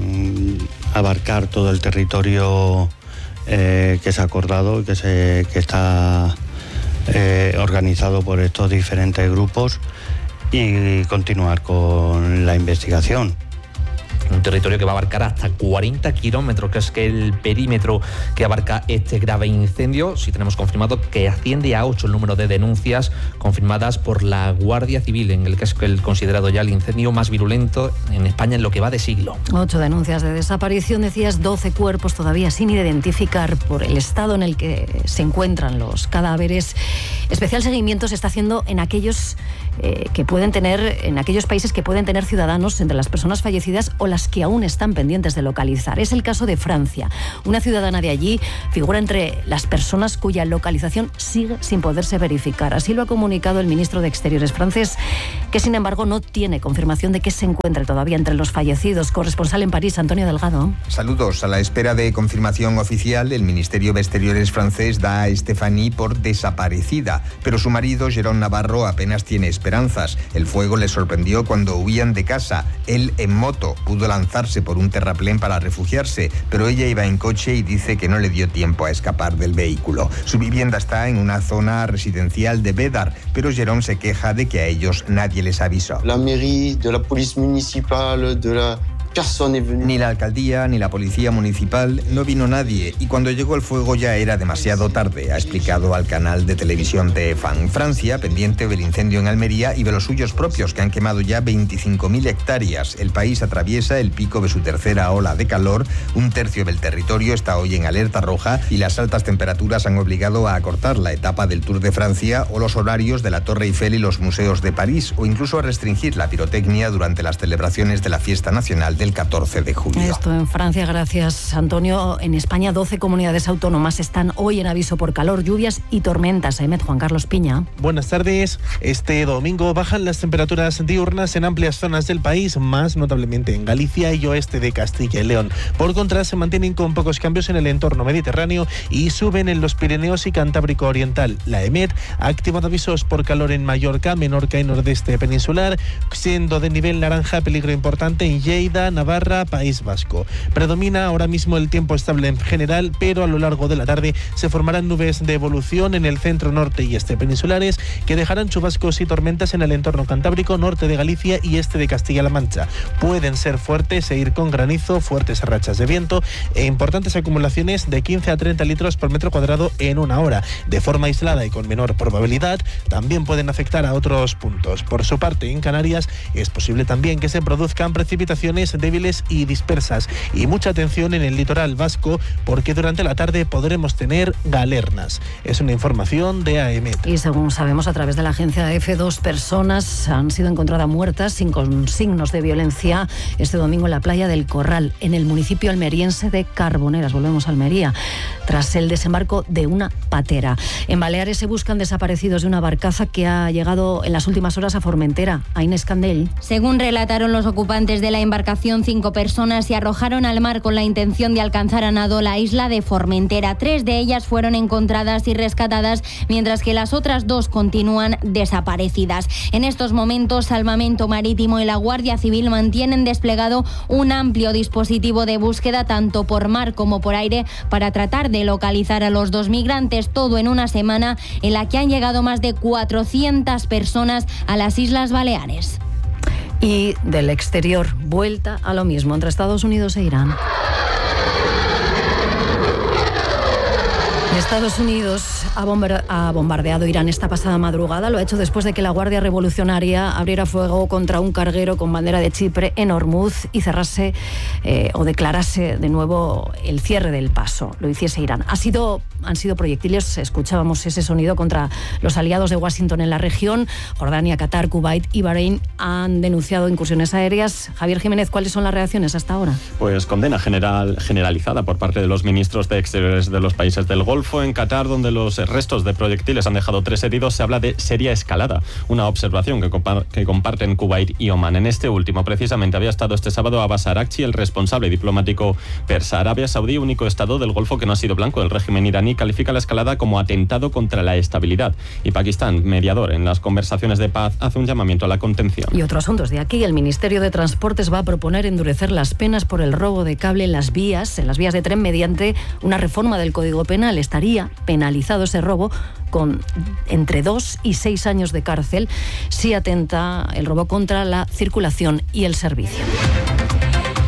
abarcar todo el territorio que se ha acordado y que está organizado por estos diferentes grupos, y continuar con la investigación. Un territorio que va a abarcar hasta 40 kilómetros, que es el perímetro que abarca este grave incendio. Sí tenemos confirmado que asciende a 8 el número de denuncias confirmadas por la Guardia Civil, en el que es el considerado ya el incendio más virulento en España en lo que va de siglo. 8 denuncias de desaparición, decías, 12 cuerpos todavía sin identificar por el estado en el que se encuentran los cadáveres. Especial seguimiento se está haciendo en aquellos en aquellos países que pueden tener ciudadanos entre las personas fallecidas o las que que aún están pendientes de localizar. Es el caso de Francia. Una ciudadana de allí figura entre las personas cuya localización sigue sin poderse verificar. Así lo ha comunicado el ministro de Exteriores francés, que sin embargo no tiene confirmación de que se encuentre todavía entre los fallecidos. Corresponsal en París, Antonio Delgado. Saludos. A la espera de confirmación oficial, el Ministerio de Exteriores francés da a Stéphanie por desaparecida, pero su marido, Jérôme Navarro, apenas tiene esperanzas. El fuego le sorprendió cuando huían de casa. Él en moto pudo lanzarse por un terraplén para refugiarse, pero ella iba en coche y dice que no le dio tiempo a escapar del vehículo. Su vivienda está en una zona residencial de Bédar, pero Jérôme se queja de que a ellos nadie les avisó. La mairie, de la policía municipal, de la... Ni la alcaldía ni la policía municipal, no vino nadie, y cuando llegó el fuego ya era demasiado tarde, ha explicado al canal de televisión TF1. Francia, pendiente del incendio en Almería y de los suyos propios, que han quemado ya 25.000 hectáreas. El país atraviesa el pico de su tercera ola de calor. Un tercio del territorio está hoy en alerta roja y las altas temperaturas han obligado a acortar la etapa del Tour de Francia o los horarios de la Torre Eiffel y los museos de París, o incluso a restringir la pirotecnia durante las celebraciones de la fiesta nacional del 14 de julio. Esto en Francia, gracias Antonio. En España 12 comunidades autónomas están hoy en aviso por calor, lluvias y tormentas. Juan Carlos Piña. Buenas tardes. Este domingo bajan las temperaturas diurnas en amplias zonas del país, más notablemente en Galicia y oeste de Castilla y León. Por contra, se mantienen con pocos cambios en el entorno mediterráneo y suben en los Pirineos y Cantábrico Oriental. La EMET ha activado avisos por calor en Mallorca, Menorca y nordeste peninsular, siendo de nivel naranja peligro importante en Lleida, Navarra, País Vasco. Predomina ahora mismo el tiempo estable en general, pero a lo largo de la tarde se formarán nubes de evolución en el centro, norte y este peninsulares que dejarán chubascos y tormentas en el entorno cantábrico, norte de Galicia y este de Castilla-La Mancha. Pueden ser fuertes e ir con granizo, fuertes rachas de viento e importantes acumulaciones de 15 a 30 litros por metro cuadrado en una hora. De forma aislada y con menor probabilidad, también pueden afectar a otros puntos. Por su parte, en Canarias es posible también que se produzcan precipitaciones débiles y dispersas. Y mucha atención en el litoral vasco, porque durante la tarde podremos tener galernas. Es una información de AEMET. Y según sabemos a través de la agencia EFE, 2 personas han sido encontradas muertas sin signos de violencia este domingo en la playa del Corral, en el municipio almeriense de Carboneras. Volvemos a Almería, tras el desembarco de una patera. En Baleares se buscan desaparecidos de una barcaza que ha llegado en las últimas horas a Formentera. A Inés Candel. Según relataron los ocupantes de la embarcación, 5 personas se arrojaron al mar con la intención de alcanzar a nado la isla de Formentera. 3 de ellas fueron encontradas y rescatadas, mientras que las otras 2 continúan desaparecidas. En estos momentos, Salvamento Marítimo y la Guardia Civil mantienen desplegado un amplio dispositivo de búsqueda tanto por mar como por aire para tratar de localizar a los 2 migrantes, todo en una semana en la que han llegado más de 400 personas a las Islas Baleares. Y del exterior, vuelta a lo mismo entre Estados Unidos e Irán. Estados Unidos ha bombardeado Irán esta pasada madrugada. Lo ha hecho después de que la Guardia Revolucionaria abriera fuego contra un carguero con bandera de Chipre en Hormuz y cerrase o declarase de nuevo el cierre del paso. Lo hiciese Irán. Han sido proyectiles, escuchábamos ese sonido, contra los aliados de Washington en la región. Jordania, Qatar, Kuwait y Bahrein han denunciado incursiones aéreas. Javier Jiménez, ¿cuáles son las reacciones hasta ahora? Pues condena generalizada por parte de los ministros de Exteriores de los países del Golfo. En Qatar, donde los restos de proyectiles han dejado 3 heridos, se habla de seria escalada, una observación que comparten Kuwait y Omán. En este último, precisamente, había estado este sábado Abbas Araghchi, el responsable diplomático persa. Arabia Saudí, único estado del Golfo que no ha sido blanco del régimen iraní, califica la escalada como atentado contra la estabilidad. Y Pakistán, mediador en las conversaciones de paz, hace un llamamiento a la contención. Y otro asunto de aquí, el Ministerio de Transportes va a proponer endurecer las penas por el robo de cable en las vías de tren mediante una reforma del Código Penal. Estaría penalizado ese robo con entre 2 y 6 años de cárcel si atenta el robo contra la circulación y el servicio.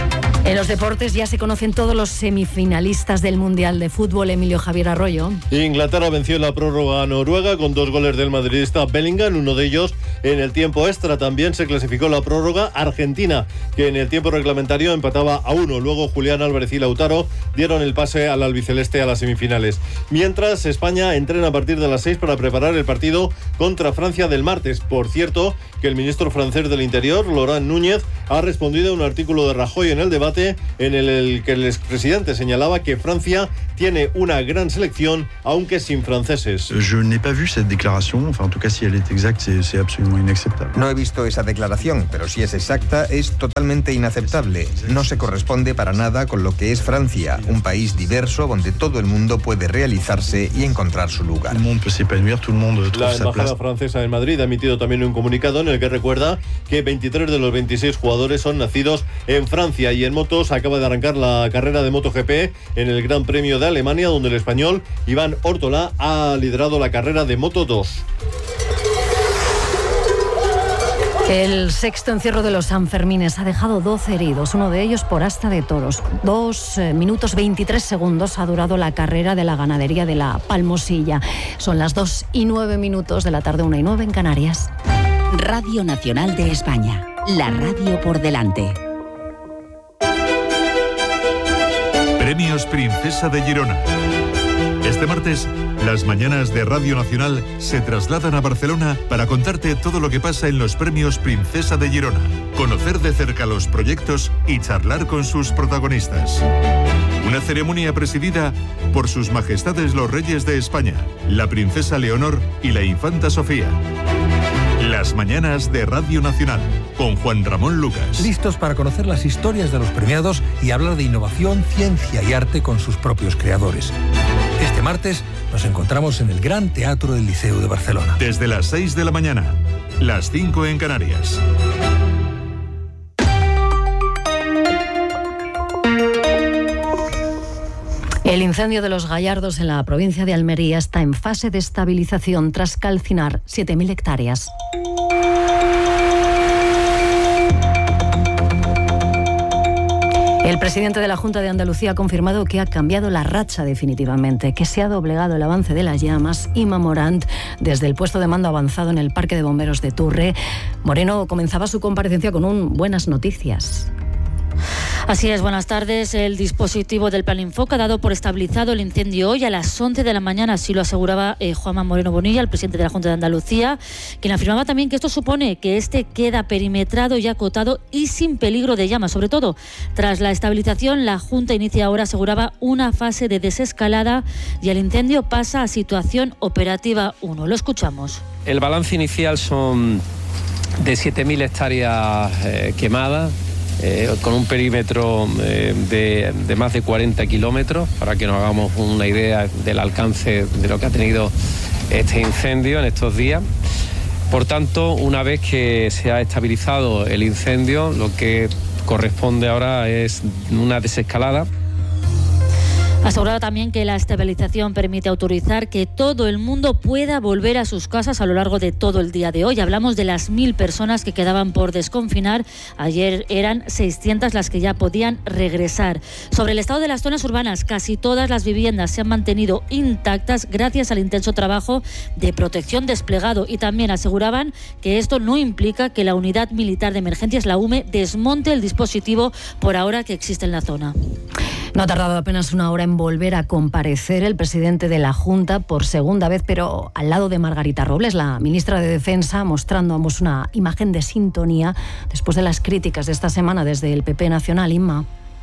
En los deportes ya se conocen todos los semifinalistas del Mundial de Fútbol. Emilio Javier Arroyo. Inglaterra venció en la prórroga a Noruega con 2 goles del madridista Bellingham, uno de ellos en el tiempo extra. También se clasificó la prórroga Argentina, que en el tiempo reglamentario empataba a 1. Luego Julián Álvarez y Lautaro dieron el pase al albiceleste a las semifinales. Mientras, España entrena a partir de las 6 para preparar el partido contra Francia del martes. Por cierto, que el ministro francés del Interior, Laurent Núñez, ha respondido a un artículo de Rajoy en el debate en el que el expresidente señalaba que Francia tiene una gran selección, aunque sin franceses. Je n'ai pas vu cette déclaration, enfin en tout cas si elle est exacte, c'est absolument inacceptable. No he visto esa declaración, pero si es exacta, es totalmente inaceptable. No se corresponde para nada con lo que es Francia, un país diverso donde todo el mundo puede realizarse y encontrar su lugar. La embajada francesa en Madrid ha emitido también un comunicado en el que recuerda que 23 de los 26 jugadores son nacidos en Francia. Y en motos acaba de arrancar la carrera de MotoGP en el Gran Premio de Alemania, donde el español Iván Ortola ha liderado la carrera de Moto2. El sexto encierro de los Sanfermines ha dejado 12 heridos, uno de ellos por asta de toros. 2 minutos 23 segundos ha durado la carrera de la ganadería de la Palmosilla. Son las 2:09 de la tarde, 1:09 en Canarias. Radio Nacional de España, la radio por delante. Premios Princesa de Girona. Este martes, las mañanas de Radio Nacional se trasladan a Barcelona para contarte todo lo que pasa en los Premios Princesa de Girona, conocer de cerca los proyectos y charlar con sus protagonistas. Una ceremonia presidida por sus majestades los reyes de España, la princesa Leonor y la infanta Sofía. Las mañanas de Radio Nacional, con Juan Ramón Lucas. Listos para conocer las historias de los premiados y hablar de innovación, ciencia y arte con sus propios creadores. Este martes nos encontramos en el Gran Teatro del Liceu de Barcelona. Desde las 6 de la mañana, las 5 en Canarias. El incendio de los Gallardos en la provincia de Almería está en fase de estabilización tras calcinar 7.000 hectáreas. El presidente de la Junta de Andalucía ha confirmado que ha cambiado la racha definitivamente, que se ha doblegado el avance de las llamas. Inma Morant, desde el puesto de mando avanzado en el Parque de Bomberos de Turre. Moreno comenzaba su comparecencia con buenas noticias. Así es, buenas tardes. El dispositivo del Plan Infoca ha dado por estabilizado el incendio hoy a las 11 de la mañana, así lo aseguraba Juanma Moreno Bonilla, el presidente de la Junta de Andalucía, quien afirmaba también que esto supone que este queda perimetrado y acotado y sin peligro de llama. Sobre todo, tras la estabilización, la Junta inicia ahora, aseguraba, una fase de desescalada y el incendio pasa a situación operativa 1. Lo escuchamos. El balance inicial son de 7.000 hectáreas quemadas, con un perímetro de más de 40 kilómetros, para que nos hagamos una idea del alcance de lo que ha tenido este incendio en estos días. Por tanto, una vez que se ha estabilizado el incendio, lo que corresponde ahora es una desescalada. Aseguraba también que la estabilización permite autorizar que todo el mundo pueda volver a sus casas a lo largo de todo el día de hoy. Hablamos de las 1.000 personas que quedaban por desconfinar. Ayer eran 600 las que ya podían regresar. Sobre el estado de las zonas urbanas, casi todas las viviendas se han mantenido intactas gracias al intenso trabajo de protección desplegado, y también aseguraban que esto no implica que la Unidad Militar de Emergencias, la UME, desmonte el dispositivo por ahora que existe en la zona. No ha tardado apenas una hora en volver a comparecer el presidente de la Junta por segunda vez, pero al lado de Margarita Robles, la ministra de Defensa, mostrando ambos una imagen de sintonía después de las críticas de esta semana desde el PP nacional. Inma.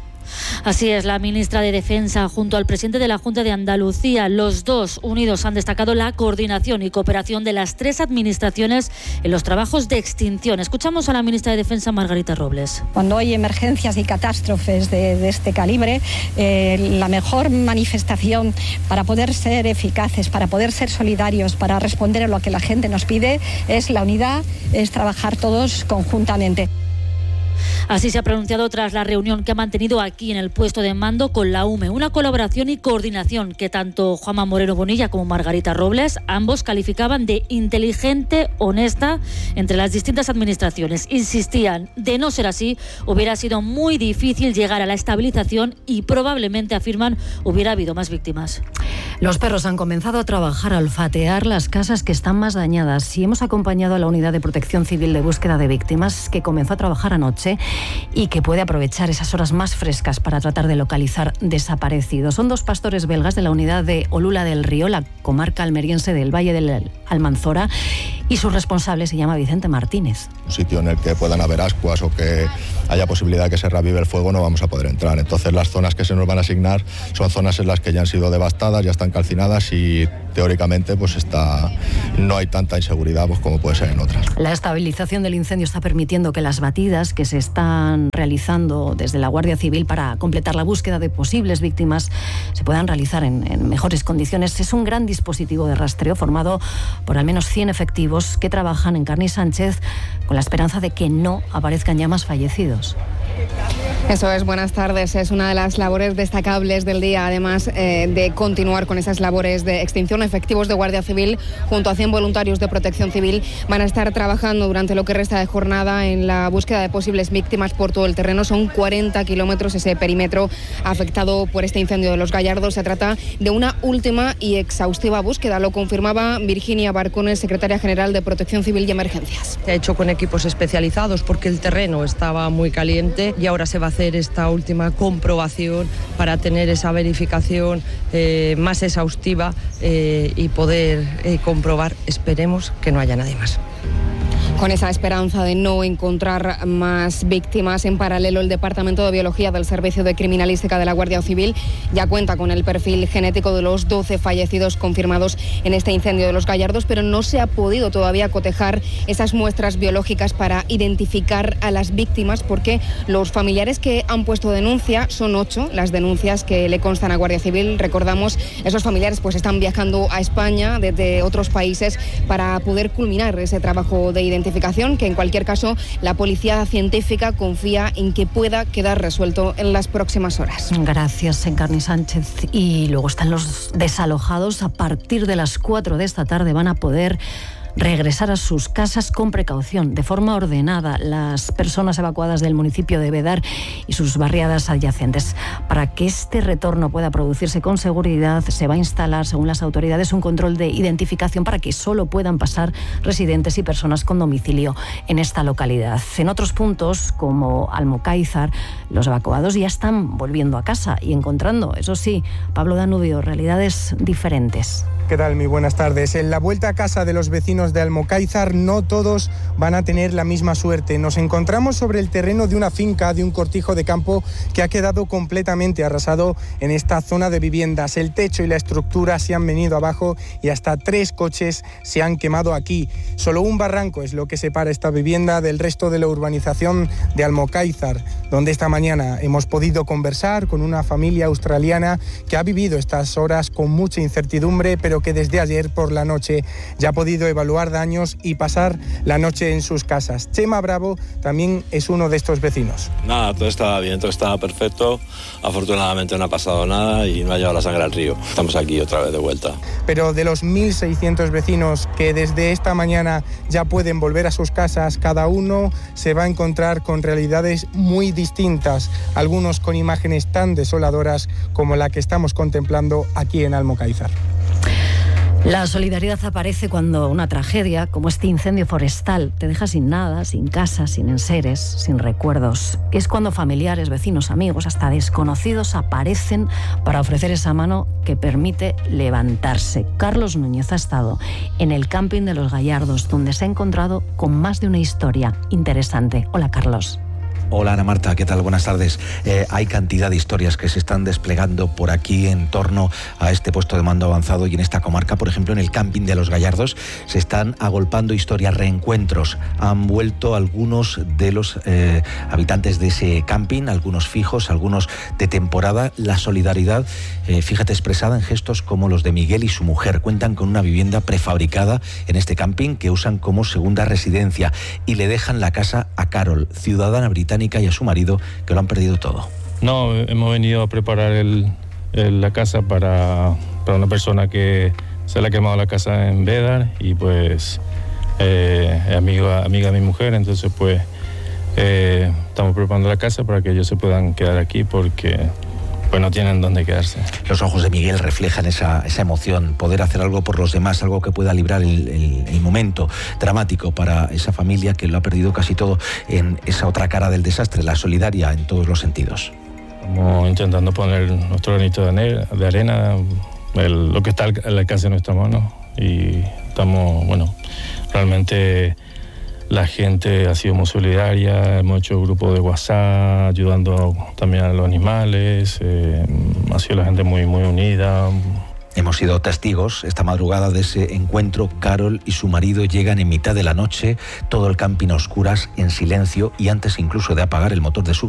Así es, la ministra de Defensa junto al presidente de la Junta de Andalucía, los dos unidos han destacado la coordinación y cooperación de las tres administraciones en los trabajos de extinción. Escuchamos a la ministra de Defensa, Margarita Robles. Cuando hay emergencias y catástrofes de este calibre, la mejor manifestación para poder ser eficaces, para poder ser solidarios, para responder a lo que la gente nos pide, es la unidad, es trabajar todos conjuntamente. Así se ha pronunciado tras la reunión que ha mantenido aquí en el puesto de mando con la UME. Una colaboración y coordinación que tanto Juanma Moreno Bonilla como Margarita Robles, ambos calificaban de inteligente, honesta entre las distintas administraciones. Insistían, de no ser así, hubiera sido muy difícil llegar a la estabilización y probablemente, afirman, hubiera habido más víctimas. Los perros han comenzado a trabajar, a olfatear las casas que están más dañadas y hemos acompañado a la Unidad de Protección Civil de Búsqueda de Víctimas, que comenzó a trabajar anoche y que puede aprovechar esas horas más frescas para tratar de localizar desaparecidos. Son 2 pastores belgas de la unidad de Olula del Río, la comarca almeriense del Valle del Almanzora, y su responsable se llama Vicente Martínez. Un sitio en el que puedan haber ascuas o que haya posibilidad de que se reavive el fuego no vamos a poder entrar. Entonces las zonas que se nos van a asignar son zonas en las que ya han sido devastadas, ya están calcinadas y teóricamente pues no hay tanta inseguridad pues, como puede ser en otras. La estabilización del incendio está permitiendo que las batidas que se están realizando desde la Guardia Civil para completar la búsqueda de posibles víctimas se puedan realizar en mejores condiciones. Es un gran dispositivo de rastreo formado por al menos 100 efectivos que trabajan en Carni Sánchez con la esperanza de que no aparezcan ya más fallecidos. Eso es, buenas tardes. Es una de las labores destacables del día, además de continuar con esas labores de extinción. Efectivos de Guardia Civil junto a 100 voluntarios de Protección Civil van a estar trabajando durante lo que resta de jornada en la búsqueda de posibles víctimas por todo el terreno. Son 40 kilómetros ese perímetro afectado por este incendio de Los Gallardos. Se trata de una última y exhaustiva búsqueda, lo confirmaba Virginia Barcones, secretaria general de Protección Civil y Emergencias. Se ha hecho con equipos especializados porque el terreno estaba muy caliente y ahora se va a hacer esta última comprobación para tener esa verificación más exhaustiva y poder comprobar, esperemos, que no haya nadie más. Con esa esperanza de no encontrar más víctimas, en paralelo el Departamento de Biología del Servicio de Criminalística de la Guardia Civil ya cuenta con el perfil genético de los 12 fallecidos confirmados en este incendio de Los Gallardos, pero no se ha podido todavía cotejar esas muestras biológicas para identificar a las víctimas, porque los familiares que han puesto denuncia son 8, las denuncias que le constan a Guardia Civil. Recordamos, esos familiares pues están viajando a España desde otros países para poder culminar ese trabajo de identificación, que en cualquier caso la policía científica confía en que pueda quedar resuelto en las próximas horas. Gracias, Encarni Sánchez. Y luego están los desalojados. A partir de las 4 de esta tarde van a poder regresar a sus casas con precaución, de forma ordenada, las personas evacuadas del municipio de Bedar y sus barriadas adyacentes. Para que este retorno pueda producirse con seguridad, se va a instalar, según las autoridades, un control de identificación para que solo puedan pasar residentes y personas con domicilio en esta localidad. En otros puntos, como Almocáizar, los evacuados ya están volviendo a casa y encontrando, eso sí, Pablo Danubio, realidades diferentes. ¿Qué tal? Muy buenas tardes. En la vuelta a casa de los vecinos de Almocáizar, no todos van a tener la misma suerte. Nos encontramos sobre el terreno de una finca, de un cortijo de campo que ha quedado completamente arrasado en esta zona de viviendas. El techo y la estructura se han venido abajo y hasta 3 coches se han quemado aquí. Solo un barranco es lo que separa esta vivienda del resto de la urbanización de Almocáizar, donde esta mañana hemos podido conversar con una familia australiana que ha vivido estas horas con mucha incertidumbre, pero que desde ayer por la noche ya ha podido evaluar daños y pasar la noche en sus casas. Chema Bravo también es uno de estos vecinos. Nada, todo estaba bien, todo estaba perfecto. Afortunadamente no ha pasado nada y no ha llevado la sangre al río. Estamos aquí otra vez de vuelta. Pero de los 1.600 vecinos que desde esta mañana ya pueden volver a sus casas, cada uno se va a encontrar con realidades muy distintas, algunos con imágenes tan desoladoras como la que estamos contemplando aquí en Almocáizar. La solidaridad aparece cuando una tragedia, como este incendio forestal, te deja sin nada, sin casa, sin enseres, sin recuerdos. Es cuando familiares, vecinos, amigos, hasta desconocidos aparecen para ofrecer esa mano que permite levantarse. Carlos Núñez ha estado en el camping de Los Gallardos, donde se ha encontrado con más de una historia interesante. Hola, Carlos. Hola Ana Marta, ¿qué tal? Buenas tardes. Hay cantidad de historias que se están desplegando por aquí en torno a este puesto de mando avanzado y en esta comarca. Por ejemplo, en el camping de Los Gallardos se están agolpando historias, reencuentros. Han vuelto algunos de los habitantes de ese camping, algunos fijos, algunos de temporada. La solidaridad, fíjate, expresada en gestos como los de Miguel y su mujer. Cuentan con una vivienda prefabricada en este camping que usan como segunda residencia y le dejan la casa a Carol, ciudadana británica mecánica y a su marido, que lo han perdido todo. No, hemos venido a preparar la casa para una persona que se le ha quemado la casa en Bédar y pues amiga de mi mujer, entonces pues estamos preparando la casa para que ellos se puedan quedar aquí porque pues no tienen dónde quedarse. Los ojos de Miguel reflejan esa emoción, poder hacer algo por los demás, algo que pueda librar el momento dramático para esa familia que lo ha perdido casi todo en esa otra cara del desastre, la solidaria en todos los sentidos. Estamos intentando poner nuestro granito de arena, lo que está al alcance de nuestra mano, y estamos, realmente la gente ha sido muy solidaria, hemos hecho grupos de WhatsApp ayudando también a los animales, ha sido la gente muy, muy unida. Hemos sido testigos esta madrugada de ese encuentro. Carol y su marido llegan en mitad de la noche, todo el camping a oscuras, en silencio, y antes incluso de apagar el motor de su